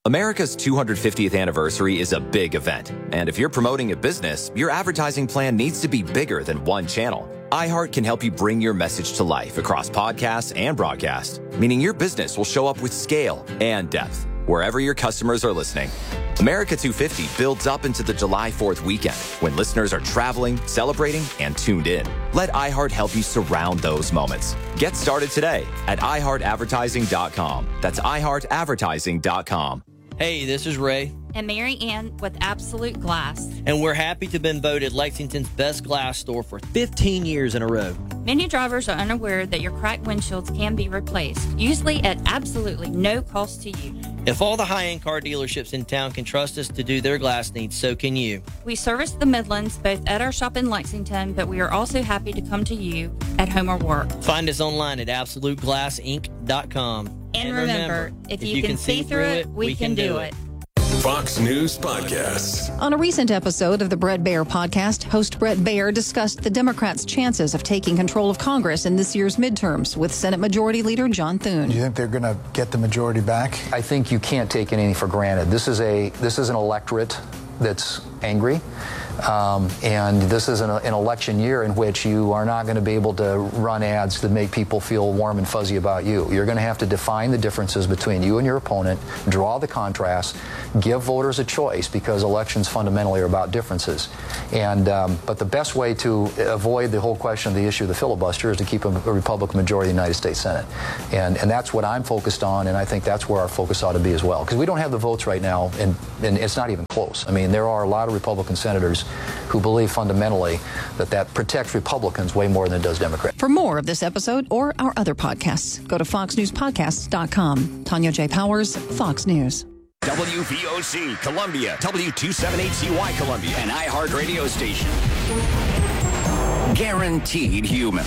America's 250th anniversary is a big event, and if you're promoting a business, your advertising plan needs to be bigger than one channel. iHeart can help you bring your message to life across podcasts and broadcast, meaning your business will show up with scale and depth wherever your customers are listening. America 250 builds up into the July 4th weekend when listeners are traveling, celebrating, and tuned in. Let iHeart help you surround those moments. Get started today at iHeartAdvertising.com. That's iHeartAdvertising.com. Hey, this is Ray. And Mary Ann with Absolute Glass. And we're happy to have been voted Lexington's best glass store for 15 years in a row. Many drivers are unaware that your cracked windshields can be replaced, usually at absolutely no cost to you. If all the high-end car dealerships in town can trust us to do their glass needs, so can you. We service the Midlands both at our shop in Lexington, but we are also happy to come to you at home or work. Find us online at AbsoluteGlassInc.com. And remember, if you can see through it, we can do it. Fox News Podcasts. On a recent episode of the Bret Baier podcast, host Bret Baier discussed the Democrats' chances of taking control of Congress in this year's midterms with Senate Majority Leader John Thune. Do you think they're going to get the majority back? I think you can't take anything for granted. This is an electorate that's angry. And this is an election year in which you are not going to be able to run ads that make people feel warm and fuzzy about you. You're going to have to define the differences between you and your opponent, draw the contrast, give voters a choice, because elections fundamentally are about differences. And but the best way to avoid the whole question of the issue of the filibuster is to keep a Republican majority in the United States Senate. And that's what I'm focused on, and I think that's where our focus ought to be as well. Because we don't have the votes right now, and it's not even close. I mean, there are a lot of Republican senators who believe fundamentally that protects Republicans way more than it does Democrats. For more of this episode or our other podcasts, go to foxnewspodcasts.com. Tanya J. Powers, Fox News. WVOC Columbia, W278CY Columbia, an iHeart radio station. Guaranteed human.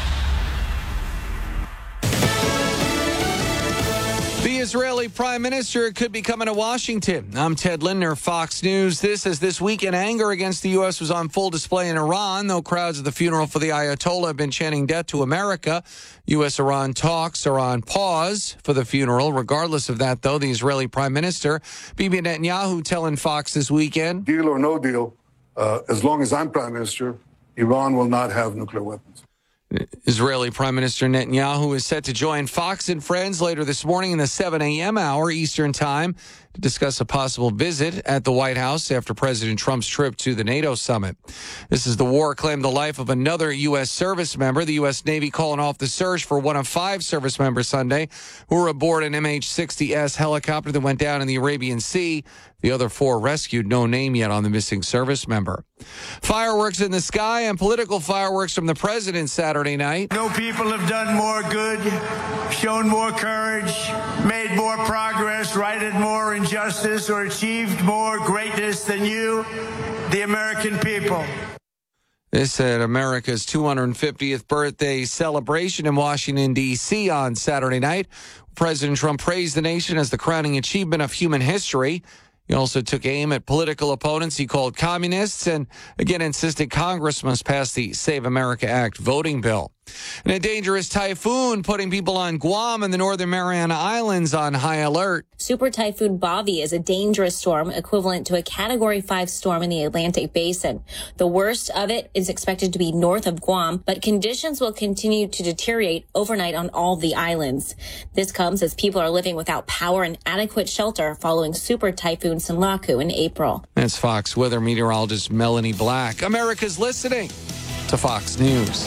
The Israeli Prime Minister could be coming to Washington. I'm Ted Lindner, Fox News. This weekend, anger against the U.S. was on full display in Iran, though crowds at the funeral for the Ayatollah have been chanting death to America. U.S.-Iran talks are on pause for the funeral. Regardless of that, though, the Israeli Prime Minister, Bibi Netanyahu, telling Fox this weekend, deal or no deal, as long as I'm Prime Minister, Iran will not have nuclear weapons. Israeli Prime Minister Netanyahu is set to join Fox and Friends later this morning in the 7 a.m. hour Eastern Time to discuss a possible visit at the White House after President Trump's trip to the NATO summit. This is the war claimed the life of another U.S. service member. The U.S. Navy calling off the search for one of 5 service members Sunday who were aboard an MH-60S helicopter that went down in the Arabian Sea. The other 4 rescued, no name yet on the missing service member. Fireworks in the sky and political fireworks from the president Saturday night. No people have done more good, shown more courage, made more progress, righted more injustice, or achieved more greatness than you, the American people. This at America's 250th birthday celebration in Washington, D.C. on Saturday night. President Trump praised the nation as the crowning achievement of human history. He also took aim at political opponents he called communists and again insisted Congress must pass the Save America Act voting bill. And a dangerous typhoon putting people on Guam and the Northern Mariana Islands on high alert. Super Typhoon Bobby is a dangerous storm equivalent to a Category 5 storm in the Atlantic Basin. The worst of it is expected to be north of Guam, but conditions will continue to deteriorate overnight on all the islands. This comes as people are living without power and adequate shelter following Super Typhoon Sinlaku in April. That's Fox weather meteorologist Melanie Black. America's listening to Fox News.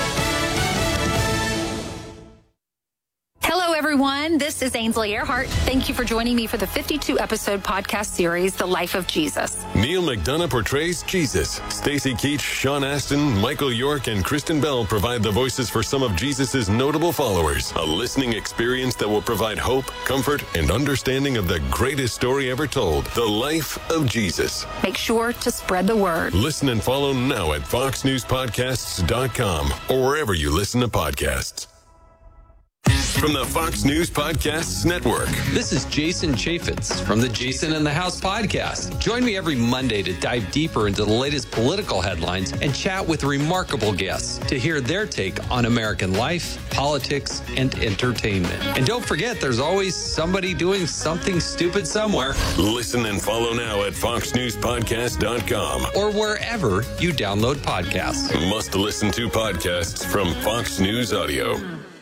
Hello, everyone. This is Ainsley Earhart. Thank you for joining me for the 52-episode podcast series, The Life of Jesus. Neil McDonough portrays Jesus. Stacey Keach, Sean Astin, Michael York, and Kristen Bell provide the voices for some of Jesus' notable followers. A listening experience that will provide hope, comfort, and understanding of the greatest story ever told, The Life of Jesus. Make sure to spread the word. Listen and follow now at foxnewspodcasts.com or wherever you listen to podcasts. from the Fox News Podcasts Network. This is Jason Chaffetz from the Jason in the House podcast. Join me every Monday to dive deeper into the latest political headlines and chat with remarkable guests to hear their take on American life, politics, and entertainment. And don't forget, there's always somebody doing something stupid somewhere. Listen and follow now at foxnewspodcast.com or wherever you download podcasts. Must listen to podcasts from Fox News Audio.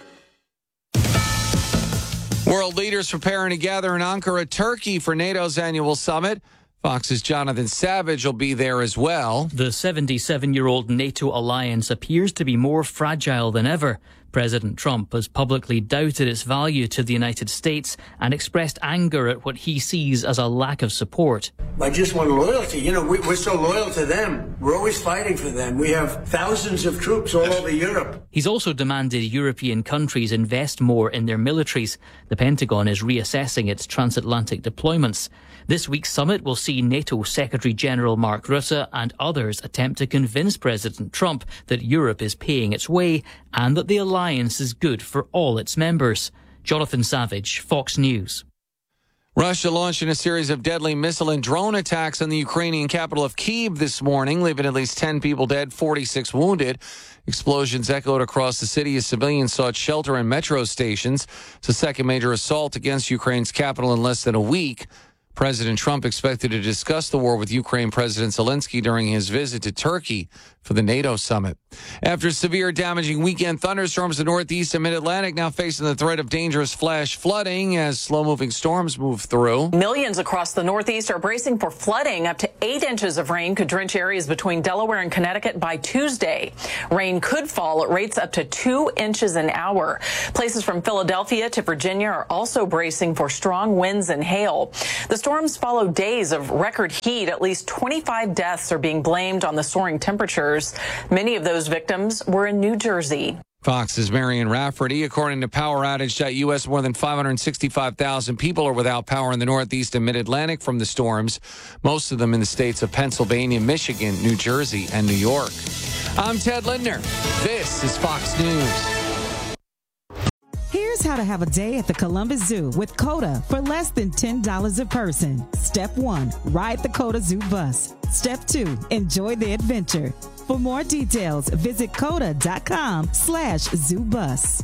World leaders preparing to gather in Ankara, Turkey for NATO's annual summit. Fox's Jonathan Savage will be there as well. The 77-year-old NATO alliance appears to be more fragile than ever. President Trump has publicly doubted its value to the United States and expressed anger at what he sees as a lack of support. I just want loyalty. You know, we're so loyal to them. We're always fighting for them. We have thousands of troops all over Europe. He's also demanded European countries invest more in their militaries. The Pentagon is reassessing its transatlantic deployments. This week's summit will see NATO Secretary-General Mark Rutte and others attempt to convince President Trump that Europe is paying its way and that the alliance is good for all its members. Jonathan Savage, Fox News. Russia launching a series of deadly missile and drone attacks on the Ukrainian capital of Kyiv this morning, leaving at least 10 people dead, 46 wounded. Explosions echoed across the city as civilians sought shelter in metro stations. It's the second major assault against Ukraine's capital in less than a week. President Trump expected to discuss the war with Ukraine President Zelensky during his visit to Turkey for the NATO summit. After severe damaging weekend thunderstorms, the Northeast and Mid-Atlantic now facing the threat of dangerous flash flooding as slow-moving storms move through. Millions across the Northeast are bracing for flooding. Up to 8 inches of rain could drench areas between Delaware and Connecticut by Tuesday. Rain could fall at rates up to 2 inches an hour. Places from Philadelphia to Virginia are also bracing for strong winds and hail. The storms follow days of record heat. At least 25 deaths are being blamed on the soaring temperatures. Many of those victims were in New Jersey. Fox's Marion Rafferty. According to Power Outage.us, more than 565,000 people are without power in the Northeast and Mid-Atlantic from the storms, most of them in the states of Pennsylvania, Michigan, New Jersey, and New York. I'm Ted Lindner. This is Fox News. Here's how to have a day at the Columbus Zoo with COTA for less than $10 a person. Step 1, ride the COTA Zoo bus. Step 2, enjoy the adventure. For more details, visit COTA.com/ZooBus.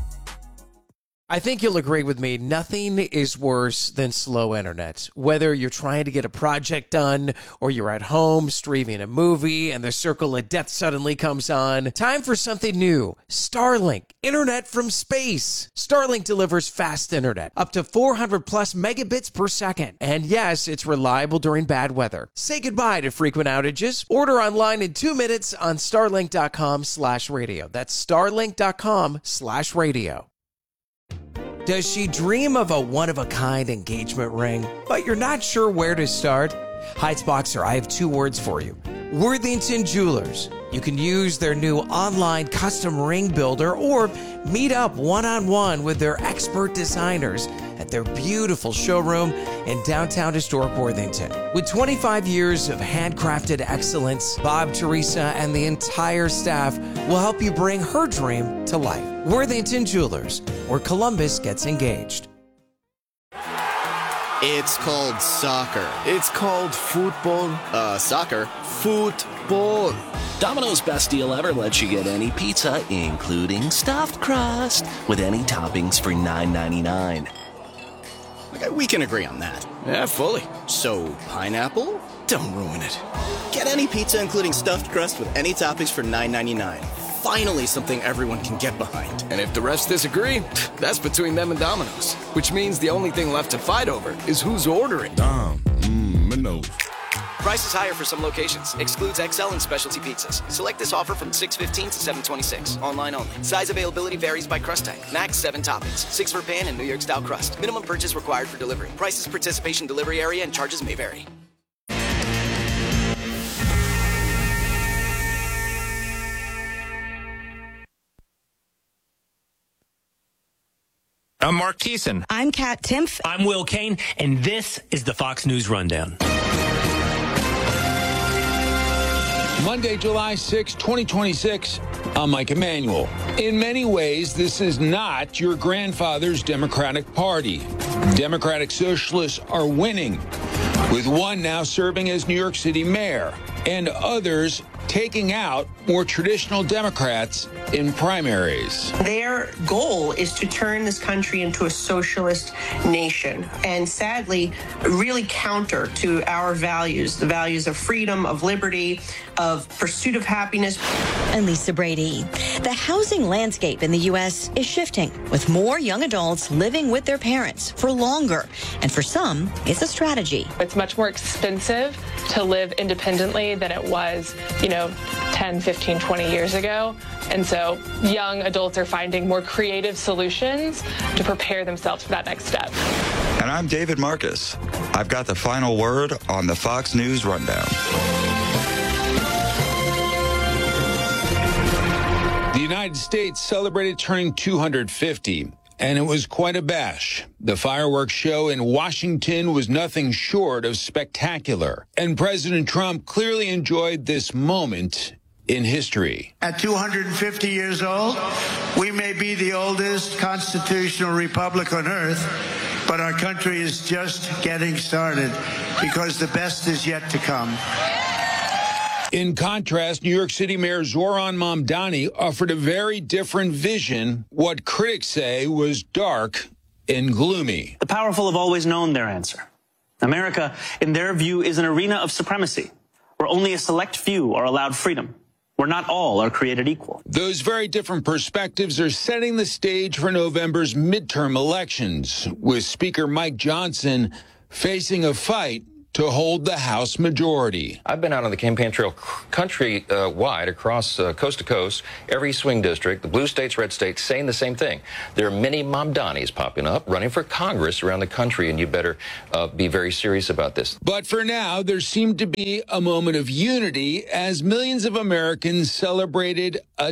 I think you'll agree with me. Nothing is worse than slow internet. Whether you're trying to get a project done or you're at home streaming a movie and the circle of death suddenly comes on. Time for something new. Starlink. Internet from space. Starlink delivers fast internet. Up to 400 plus megabits per second. And yes, it's reliable during bad weather. Say goodbye to frequent outages. Order online in 2 minutes on starlink.com/radio. That's starlink.com/radio. Does she dream of a one-of-a-kind engagement ring, but you're not sure where to start? Heights Boxer, I have 2 words for you. Worthington Jewelers. You can use their new online custom ring builder or meet up one-on-one with their expert designers at their beautiful showroom in downtown historic Worthington. With 25 years of handcrafted excellence, Bob, Teresa, and the entire staff will help you bring her dream to life. Worthington Jewelers, where Columbus gets engaged. It's called soccer. It's called football. Soccer. Football. Domino's best deal ever lets you get any pizza, including stuffed crust, with any toppings for $9.99. Okay, we can agree on that. Yeah, fully. So, pineapple? Don't ruin it. Get any pizza, including stuffed crust, with any toppings for $9.99. Finally, something everyone can get behind. And if the refs disagree, that's between them and Domino's. Which means the only thing left to fight over is who's ordering. Domino's. Price is higher for some locations. Excludes XL and specialty pizzas. Select this offer from 6/15 to 7/26. Online only. Size availability varies by crust type. Max 7 toppings. 6 for pan and New York style crust. Minimum purchase required for delivery. Prices, participation, delivery area, and charges may vary. I'm Mark Thiessen. I'm Kat Timpf. I'm Will Kane, and this is the Fox News Rundown. Monday, July 6, 2026. I'm Mike Emanuel. In many ways, this is not your grandfather's Democratic Party. Democratic Socialists are winning, with one now serving as New York City mayor and others taking out more traditional Democrats in primaries. Their goal is to turn this country into a socialist nation, and sadly, really counter to our values, the values of freedom, of liberty, of pursuit of happiness. And Lisa Brady. The housing landscape in the U.S. is shifting, with more young adults living with their parents for longer. And for some, it's a strategy. It's much more expensive to live independently than it was, 10, 15, 20 years ago. And so young adults are finding more creative solutions to prepare themselves for that next step. And I'm David Marcus. I've got the final word on the Fox News Rundown. The United States celebrated turning 250, and it was quite a bash. The fireworks show in Washington was nothing short of spectacular, and President Trump clearly enjoyed this moment in history. At 250 years old, we may be the oldest constitutional republic on earth, but our country is just getting started because the best is yet to come. In contrast, New York City Mayor Zohran Mamdani offered a very different vision, what critics say was dark and gloomy. The powerful have always known their answer. America, in their view, is an arena of supremacy, where only a select few are allowed freedom, where not all are created equal. Those very different perspectives are setting the stage for November's midterm elections, with Speaker Mike Johnson facing a fight to hold the House majority. I've been out on the campaign trail country-wide, across coast to coast, every swing district, the blue states, red states, saying the same thing. There are many Mamdanis popping up, running for Congress around the country, and you better be very serious about this. But for now, there seemed to be a moment of unity as millions of Americans celebrated a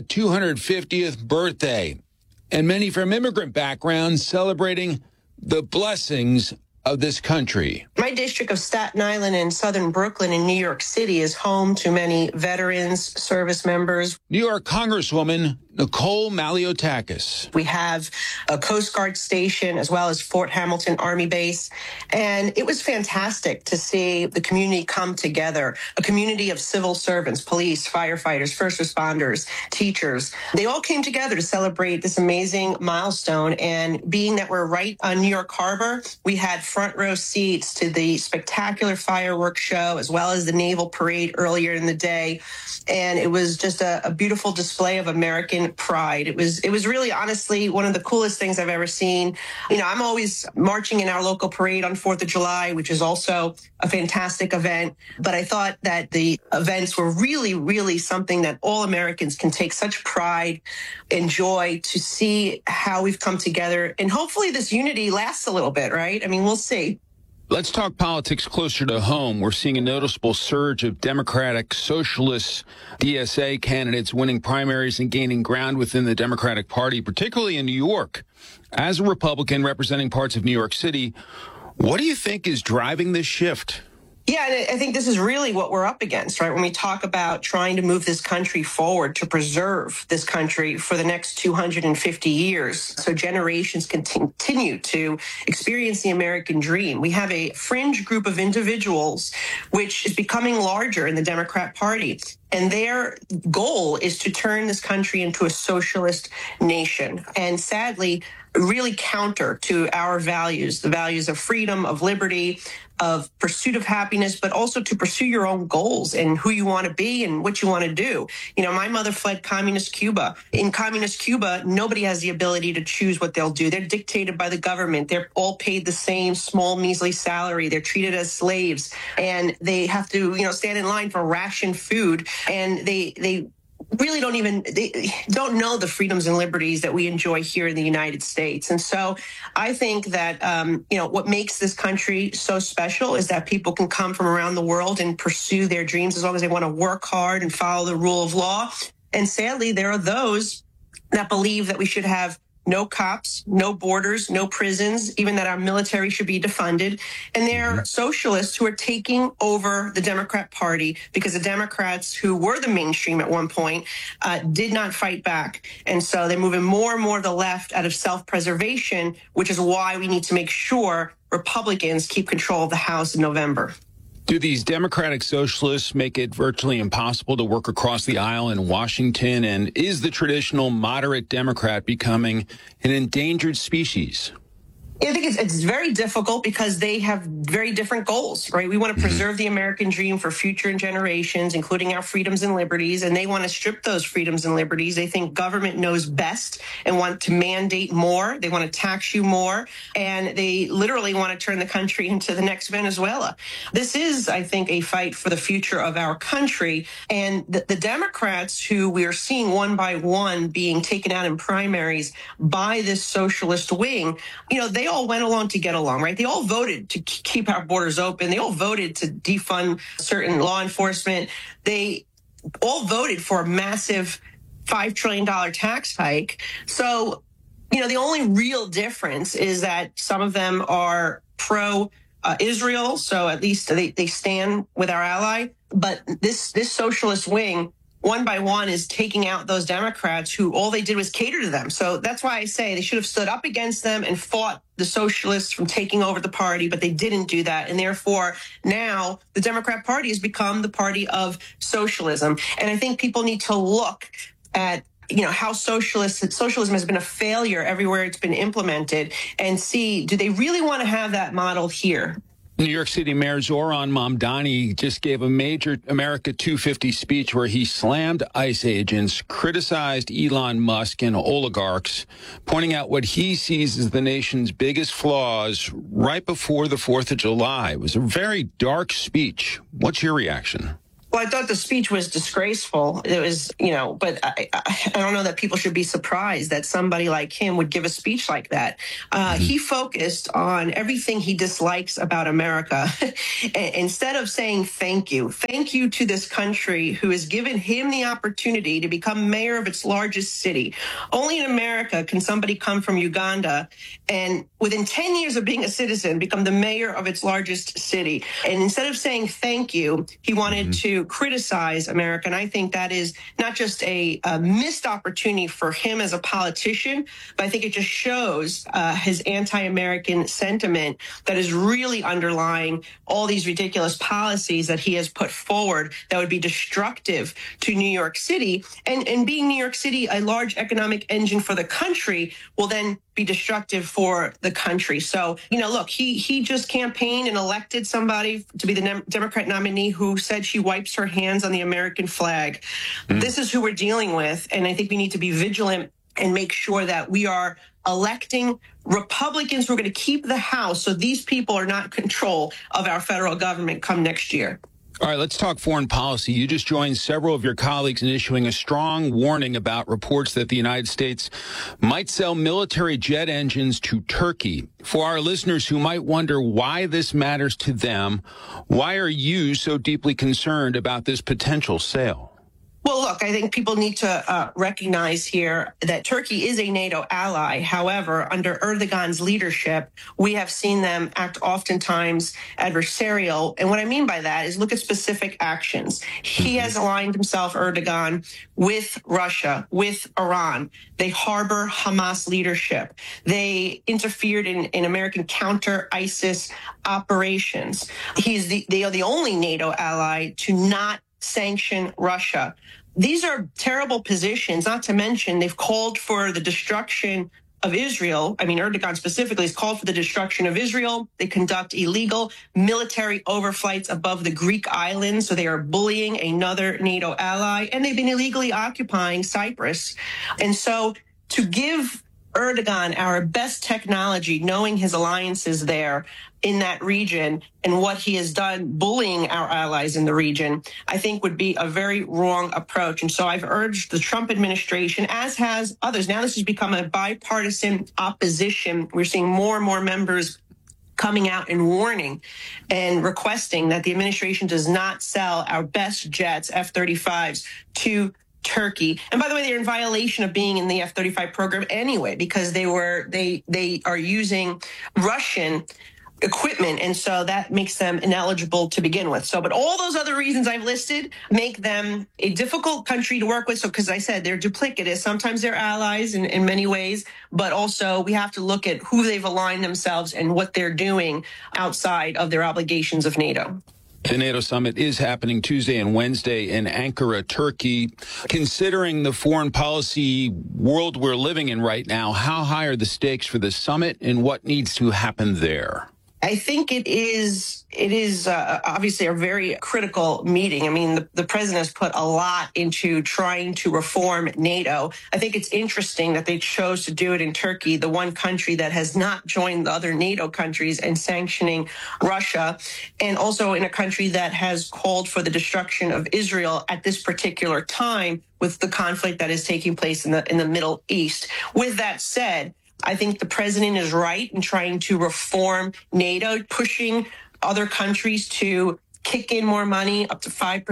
250th birthday, and many from immigrant backgrounds celebrating the blessings of this country. My district of Staten Island and southern Brooklyn in New York City is home to many veterans, service members. New York Congresswoman Nicole Maliotakis. We have a Coast Guard station as well as Fort Hamilton Army Base. And it was fantastic to see the community come together, a community of civil servants, police, firefighters, first responders, teachers. They all came together to celebrate this amazing milestone. And being that we're right on New York Harbor, we had front row seats to the spectacular fireworks show as well as the naval parade earlier in the day. And it was just a beautiful display of American pride. It was really, honestly, one of the coolest things I've ever seen. I'm always marching in our local parade on 4th of July, which is also a fantastic event. But I thought that the events were really, really something that all Americans can take such pride and joy to see how we've come together. And hopefully this unity lasts a little bit, right? I mean, we'll see. Let's talk politics closer to home. We're seeing a noticeable surge of Democratic Socialist DSA candidates winning primaries and gaining ground within the Democratic Party, particularly in New York. As a Republican representing parts of New York City, what do you think is driving this shift? Yeah, and I think this is really what we're up against, right? When we talk about trying to move this country forward, to preserve this country for the next 250 years, so generations can continue to experience the American dream. We have a fringe group of individuals which is becoming larger in the Democrat Party. And their goal is to turn this country into a socialist nation. And sadly, really counter to our values, the values of freedom, of liberty, of pursuit of happiness, but also to pursue your own goals and who you want to be and what you want to do. My mother fled communist Cuba. In communist Cuba, nobody has the ability to choose what they'll do. They're dictated by the government. They're all paid the same small, measly salary. They're treated as slaves, and they have to, stand in line for ration food. And they really don't know the freedoms and liberties that we enjoy here in the United States. And so I think that, what makes this country so special is that people can come from around the world and pursue their dreams as long as they want to work hard and follow the rule of law. And sadly, there are those that believe that we should have no cops, no borders, no prisons, even that our military should be defunded. And they're socialists who are taking over the Democrat Party because the Democrats, who were the mainstream at one point, did not fight back. And so they're moving more and more to the left out of self-preservation, which is why we need to make sure Republicans keep control of the House in November. Do these Democratic socialists make it virtually impossible to work across the aisle in Washington? And is the traditional moderate Democrat becoming an endangered species? I think it's very difficult because they have very different goals, right? We want to preserve the American dream for future generations, including our freedoms and liberties, and they want to strip those freedoms and liberties. They think government knows best and want to mandate more. They want to tax you more, and they literally want to turn the country into the next Venezuela. This is, I think, a fight for the future of our country, and the Democrats who we are seeing one by one being taken out in primaries by this socialist wing, they all went along to get along, right? They all voted to keep our borders open. They all voted to defund certain law enforcement. They all voted for a massive $5 trillion tax hike. So, the only real difference is that some of them are pro-Israel, so at least they stand with our ally. But this socialist wing, one by one, is taking out those Democrats who all they did was cater to them. So that's why I say they should have stood up against them and fought the socialists from taking over the party, but they didn't do that. And therefore, now the Democrat Party has become the party of socialism. And I think people need to look at how socialism has been a failure everywhere it's been implemented and see, do they really want to have that model here? New York City Mayor Zoran Mamdani just gave a major America 250 speech where he slammed ICE agents, criticized Elon Musk and oligarchs, pointing out what he sees as the nation's biggest flaws right before the 4th of July. It was a very dark speech. What's your reaction? Well, I thought the speech was disgraceful. It was, but I don't know that people should be surprised that somebody like him would give a speech like that. He focused on everything he dislikes about America. Instead of saying thank you to this country who has given him the opportunity to become mayor of its largest city. Only in America can somebody come from Uganda and within 10 years of being a citizen become the mayor of its largest city. And instead of saying thank you, he wanted to criticize America. And I think that is not just a missed opportunity for him as a politician, but I think it just shows his anti-American sentiment that is really underlying all these ridiculous policies that he has put forward that would be destructive to New York City. And being New York City a large economic engine for the country will then be destructive for the country. So, look, he just campaigned and elected somebody to be the Democrat nominee who said she wipes her hands on the American flag. This is who we're dealing with. And I think we need to be vigilant and make sure that we are electing Republicans who are going to keep the House so these people are not in control of our federal government come next year. All right, let's talk foreign policy. You just joined several of your colleagues in issuing a strong warning about reports that the United States might sell military jet engines to Turkey. For our listeners who might wonder why this matters to them, why are you so deeply concerned about this potential sale? Well, look, I think people need to recognize here that Turkey is a NATO ally. However, under Erdogan's leadership, we have seen them act oftentimes adversarial. And what I mean by that is look at specific actions. He has aligned himself, Erdogan, with Russia, with Iran. They harbor Hamas leadership. They interfered in American counter-ISIS operations. They are the only NATO ally to not sanction Russia. These are terrible positions, not to mention they've called for the destruction of Israel. I mean, Erdogan specifically has called for the destruction of Israel. They conduct illegal military overflights above the Greek islands, so they are bullying another NATO ally, and they've been illegally occupying Cyprus. And so to give Erdogan our best technology, knowing his alliances there in that region and what he has done bullying our allies in the region, I think would be a very wrong approach. And so I've urged the Trump administration, as has others. Now this has become a bipartisan opposition. We're seeing more and more members coming out and warning and requesting that the administration does not sell our best jets, F-35s, to Turkey. And by the way, they're in violation of being in the F-35 program anyway, because they are using Russian equipment, and so that makes them ineligible to begin with. So, but all those other reasons I've listed make them a difficult country to work with. So, because I said they're duplicitous, sometimes they're allies in many ways, but also we have to look at who they've aligned themselves and what they're doing outside of their obligations of NATO. The NATO summit is happening Tuesday and Wednesday in Ankara, Turkey. Considering the foreign policy world we're living in right now, how high are the stakes for the summit and what needs to happen there? I think it is obviously a very critical meeting. I mean, the president has put a lot into trying to reform NATO. I think it's interesting that they chose to do it in Turkey, the one country that has not joined the other NATO countries in sanctioning Russia, and also in a country that has called for the destruction of Israel at this particular time with the conflict that is taking place in the Middle East. With that said, I think the president is right in trying to reform NATO, pushing other countries to kick in more money, up to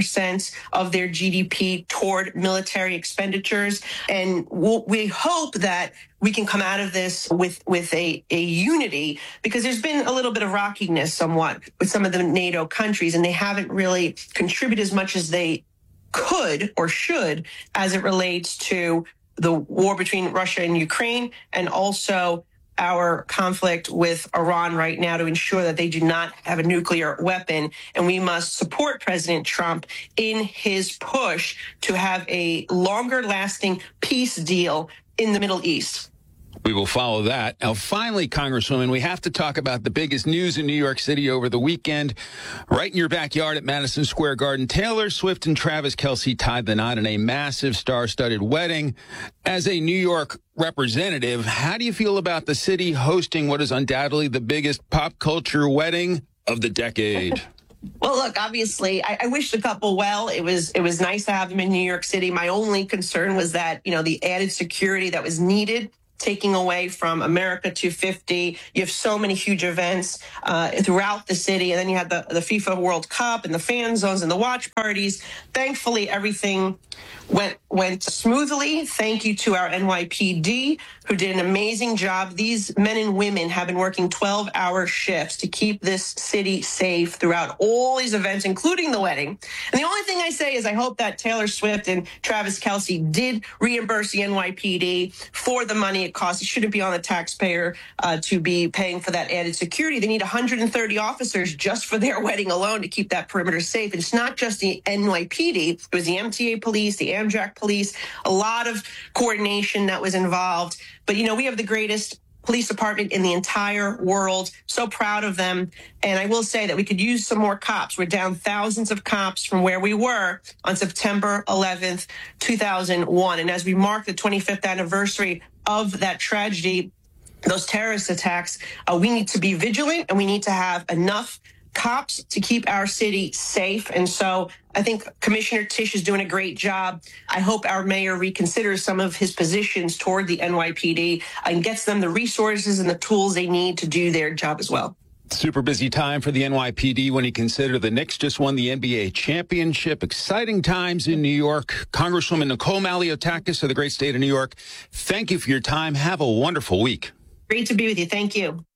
5% of their GDP toward military expenditures. And we hope that we can come out of this with a unity, because there's been a little bit of rockiness somewhat with some of the NATO countries, and they haven't really contributed as much as they could or should as it relates to the war between Russia and Ukraine, and also our conflict with Iran right now to ensure that they do not have a nuclear weapon. And we must support President Trump in his push to have a longer lasting peace deal in the Middle East. We will follow that. Now, finally, Congresswoman, we have to talk about the biggest news in New York City over the weekend. Right in your backyard at Madison Square Garden, Taylor Swift and Travis Kelce tied the knot in a massive star-studded wedding. As a New York representative, how do you feel about the city hosting what is undoubtedly the biggest pop culture wedding of the decade? Well, look, obviously, I wish the couple well. It was nice to have them in New York City. My only concern was that, the added security that was needed, taking away from America 250. You have so many huge events throughout the city. And then you had the FIFA World Cup and the fan zones and the watch parties. Thankfully, everything went smoothly. Thank you to our NYPD, who did an amazing job. These men and women have been working 12-hour shifts to keep this city safe throughout all these events, including the wedding. And the only thing I say is I hope that Taylor Swift and Travis Kelce did reimburse the NYPD for the money it costs. It shouldn't be on the taxpayer to be paying for that added security. They need 130 officers just for their wedding alone to keep that perimeter safe. And it's not just the NYPD. It was the MTA police, the Amtrak police, a lot of coordination that was involved. But, we have the greatest police department in the entire world. So proud of them. And I will say that we could use some more cops. We're down thousands of cops from where we were on September 11th, 2001. And as we mark the 25th anniversary of that tragedy, those terrorist attacks, we need to be vigilant, and we need to have enough cops to keep our city safe. And so I think Commissioner Tisch is doing a great job. I hope our mayor reconsiders some of his positions toward the NYPD and gets them the resources and the tools they need to do their job as well. Super busy time for the NYPD when you consider the Knicks just won the NBA championship. Exciting times in New York. Congresswoman Nicole Maliotakis of the great state of New York, thank you for your time. Have a wonderful week. Great to be with you. Thank you.